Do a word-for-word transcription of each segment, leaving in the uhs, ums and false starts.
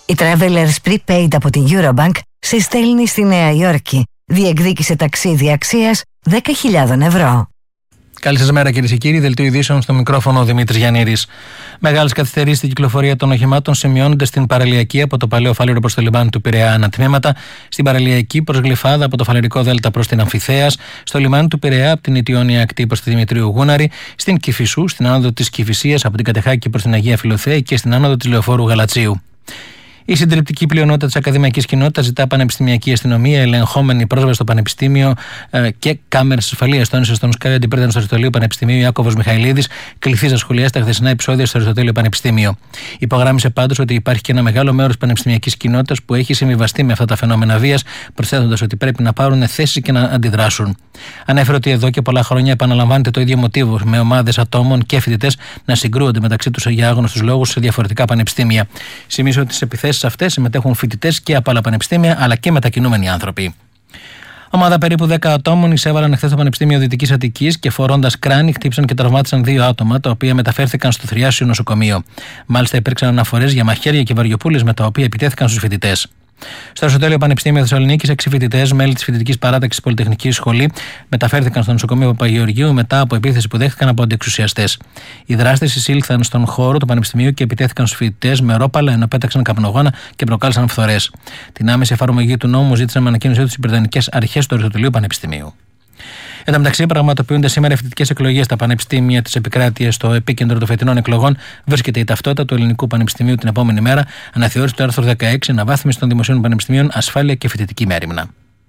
Η Travelers Prepaid από την Eurobank σε στέλνει στη Νέα Υόρκη. Διεκδίκησε ταξίδι αξίας δέκα χιλιάδες ευρώ. Καλή σας μέρα, κυρίες και κύριοι. Δελτίο ειδήσεων, στο μικρόφωνο ο Δημήτρης Γιαννήρης. Μεγάλες καθυστερήσεις στην κυκλοφορία των οχημάτων σημειώνονται στην παραλιακή από το Παλαιό Φάληρο προς το λιμάνι του Πειραιά ανατμήματα, στην παραλιακή προς Γλυφάδα από το Φαλερικό Δέλτα προς την Αμφιθέας, στο λιμάνι του Πειραιά από την Ιτιώνια ακτή προς τη Δημητρίου Γούναρη, στην Κηφισού, στην άνοδο της Κηφισίας από την Κατεχάκη προς την Αγία Φιλοθέα και στην άνοδο της Λεωφόρου Γαλατσίου. Η συντριπτική πλειονότητα της ακαδημαϊκής κοινότητας ζητά πανεπιστημιακή αστυνομία, ελεγχόμενη πρόσβαση στο πανεπιστήμιο ε, και κάμερες ασφαλείας. Τόνισε στον Sky αντιπρόεδρος του Αριστοτελείου Πανεπιστημίου Ιάκωβος Μιχαηλίδης, κληθής να σχολιάσει τα χθεσινά επεισόδια στο Αριστοτέλειο Πανεπιστήμιο. Υπογράμμισε πάντως ότι υπάρχει και ένα μεγάλο μέρος της πανεπιστημιακής κοινότητας που έχει συμβιβαστεί με αυτά τα φαινόμενα βίας, προσθέτοντας ότι πρέπει να πάρουν θέση και να αντιδράσουν. Ανέφερε ότι εδώ και πολλά χρόνια επαναλαμβάνεται το ίδιο μοτίβο, με ομάδες ατόμων και φοιτητές να συγκρούονται μεταξύ τους για άγνωστους λόγους σε διαφορετικά πανεπιστήμια. Σημείωσε ότι σε επιθέσεις σε αυτές συμμετέχουν φοιτητές και από άλλα πανεπιστήμια, αλλά και μετακινούμενοι άνθρωποι. Ομάδα περίπου δέκα ατόμων εισέβαλαν χθες στο Πανεπιστήμιο Δυτικής Αττικής και φορώντας κράνη χτύπησαν και τραυμάτισαν δύο άτομα, τα οποία μεταφέρθηκαν στο Θριάσιο νοσοκομείο. Μάλιστα, υπήρξαν αναφορές για μαχαίρια και βαριοπούλες με τα οποία επιτέθηκαν στους φοιτητές. Στο Αριστοτέλειο Πανεπιστήμιο Θεσσαλονίκης, έξι φοιτητές, μέλη της φοιτητικής παράταξης Πολυτεχνική Σχολή, μεταφέρθηκαν στο νοσοκομείο Παπαγεωργίου μετά από επίθεση που δέχτηκαν από αντιεξουσιαστές. Οι δράστες εισήλθαν στον χώρο του Πανεπιστημίου και επιτέθηκαν στους φοιτητές με ρόπαλα, ενώ πέταξαν καπνογόνα και προκάλεσαν φθορές. Την άμεση εφαρμογή του νόμου ζήτησαν με ανακοίνωσή τους οι υπερδανικές αρχές του Αριστοτελείου Πανεπιστημίου. Εν τω μεταξύ, πραγματοποιούνται σήμερα φοιτητικές εκλογές στα πανεπιστήμια της επικράτειας. Στο επίκεντρο των φετινών εκλογών βρίσκεται η ταυτότητα του Ελληνικού Πανεπιστημίου την επόμενη μέρα, αναθεώρηση του άρθρου δεκαέξι, αναβάθμιση των δημοσίων πανεπιστημίων, ασφάλεια και φοιτητική μέριμνα.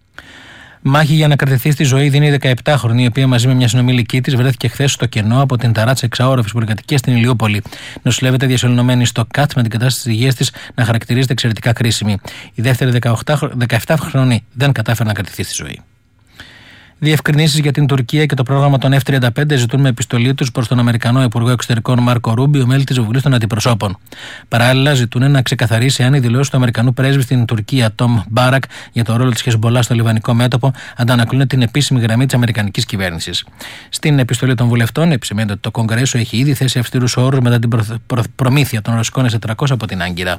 Μάχη για να κρατηθεί στη ζωή δίνει η δεκαεπτάχρονη, η οποία μαζί με μια συνομιλική της βρέθηκε χθες στο κενό από την ταράτσα εξαόροφης που εργατική στην Ηλιούπολη. Νοσηλεύεται διασωληνωμένη στο ΚΑΤ με την κατάσταση της υγείας της να χαρακτηρίζεται εξαιρετικά κρίσιμη. Η δεύτερη δεκαεπτάχρονη δεν κατάφερε να κρατηθεί στη ζωή. Διευκρινήσεις για την Τουρκία και το πρόγραμμα των εφ τριάντα πέντε ζητούν με επιστολή τους προς τον Αμερικανό Υπουργό Εξωτερικών Μάρκο Ρούμπιο, μέλη της Βουλής των Αντιπροσώπων. Παράλληλα, ζητούν να ξεκαθαρίσει αν οι δηλώσεις του Αμερικανού πρέσβη στην Τουρκία, Τόμ Μπάρακ, για το ρόλο της Χεσμολάχ στο λιβανικό μέτωπο, αντανακλούν την επίσημη γραμμή της Αμερικανικής κυβέρνησης. Στην επιστολή των βουλευτών επισημαίνεται ότι το Κογκρέσο έχει ήδη θέσει αυστηρούς όρους μετά την προ... προ... προμήθεια των ρωσικών ες τετρακόσια από την Άγκυρα.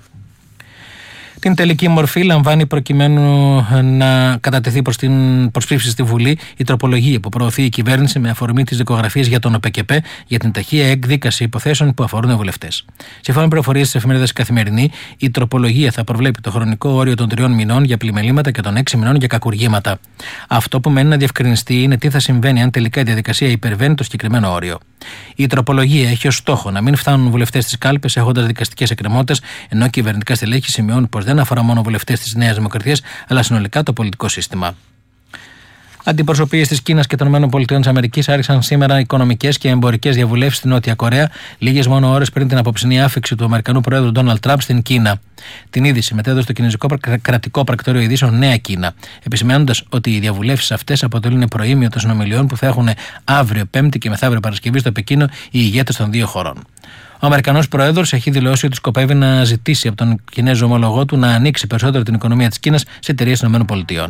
Την τελική μορφή λαμβάνει προκειμένου να κατατεθεί προς την προσψήφιση στη Βουλή η τροπολογία που προωθεί η κυβέρνηση με αφορμή τις δικογραφίες για τον ΟΠΕΚΕΠΕ για την ταχεία εκδίκαση υποθέσεων που αφορούν βουλευτές. Σύμφωνα με πληροφορίες της εφημερίδας Καθημερινή, η τροπολογία θα προβλέπει το χρονικό όριο των τριών μηνών για πλημελήματα και των έξι μηνών για κακουργήματα. Αυτό που μένει να διευκρινιστεί είναι τι θα συμβαίνει αν τελικά η διαδικασία υπερβαίνει το συγκεκριμένο όριο. Η τροπολογία έχει ως στόχο να μην φτάνουν βουλευτές στις κάλπες έχοντας δικαστικές εκκρεμότητες, ενώ κυβερνητικά στελέχη σημειώνουν πως δεν αφορά μόνο βουλευτές της Νέας Δημοκρατίας, αλλά συνολικά το πολιτικό σύστημα. Αντιπροσωπείες της Κίνας και των ΗΠΑ άρχισαν σήμερα οικονομικές και εμπορικές διαβουλεύσεις στην Νότια Κορέα, λίγες μόνο ώρες πριν την απόψινή άφιξη του Αμερικανού Προέδρου Ντόναλντ Τραμπ στην Κίνα. Την είδηση μετέδωσε το κινέζικο κρατικό πρακτορείο ειδήσεων Νέα Κίνα, επισημαίνοντας ότι οι διαβουλεύσεις αυτές αποτελούν προήμιο των συνομιλιών που θα έχουν αύριο Πέμπτη και μεθαύριο Παρασκευή στο Πεκίνο οι ηγέτες των δύο χωρών. Ο Αμερικανός Πρόεδρος έχει δηλώσει ότι σκοπεύει να ζητήσει από τον Κινέζο ομολογό του να ανοίξει περισσότερο την οικονομία της Κίνας σε εταιρείες των ΗΠΑ.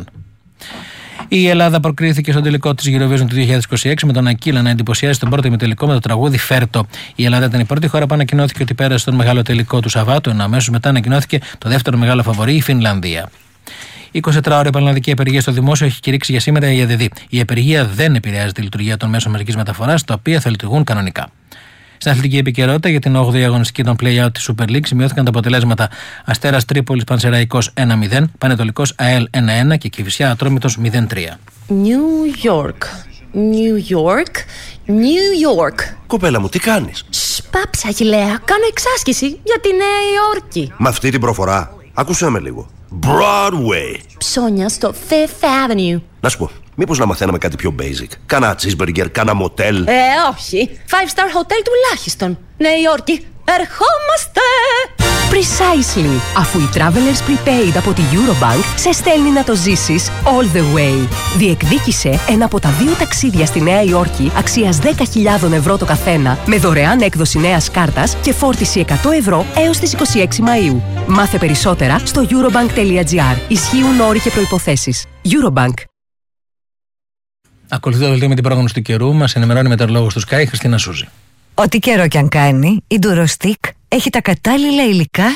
Η Ελλάδα προκρίθηκε στον τελικό της Eurovision του δύο χιλιάδες είκοσι έξι με τον Ακύλα να εντυπωσιάζει τον πρώτο ημιτελικό με το τραγούδι Φέρτο. Η Ελλάδα ήταν η πρώτη χώρα που ανακοινώθηκε ότι πέρασε τον μεγάλο τελικό του Σαββάτου, ενώ αμέσως μετά ανακοινώθηκε το δεύτερο μεγάλο φαβορί, η Φινλανδία. εικοσιτετράωρη πανελλαδική απεργία στο δημόσιο έχει κηρύξει για σήμερα η ΕΔΔ. Η απεργία δεν επηρεάζει τη λειτουργία των μέσων μαζικής μεταφοράς, τα οποία θα λειτουργούν κανονικά. Στην αθλητική επικαιρότητα για την όγδοη αγωνιστική των play-out της Super League σημειώθηκαν τα αποτελέσματα Αστέρας Τρίπολης Πανσεραϊκός ένα μηδέν, Πανετολικός ΑΕΛ ένα ένα και Κηφισιά Ατρόμητος μηδέν τρία. New York, New York, New York. Κοπέλα μου, τι κάνεις? Σπάψα, Αγιλέα, κάνω εξάσκηση για τη Νέα Υόρκη. Με αυτή την προφορά, άκουσέ με λίγο. Broadway. Ψώνια στο Fifth Avenue. Να σου πω, μήπως να μαθαίναμε κάτι πιο basic? Κάνα cheeseburger, κάνα μοτέλ. Ε, όχι. Five star hotel τουλάχιστον. Νέα Υόρκη, ερχόμαστε! Precisely. Αφού η Travelers Prepaid από τη Eurobank σε στέλνει να το ζήσεις all the way. Διεκδίκησε ένα από τα δύο ταξίδια στη Νέα Υόρκη αξίας δέκα χιλιάδες ευρώ το καθένα, με δωρεάν έκδοση νέας κάρτας και φόρτιση εκατό ευρώ έως τις είκοσι έξι Μαΐου. Μάθε περισσότερα στο eurobank.gr. Ισχύουν όροι και προϋποθέσεις. Eurobank. Ακολουθεί το δελτίο με την πρόγνωση του καιρού. Μας ενημερώνει η μετεωρολόγος του Sky, Χριστίνα Σούζη. Ό,τι καιρό κι αν κάνει, η Durostick έχει τα κατάλληλα υλικά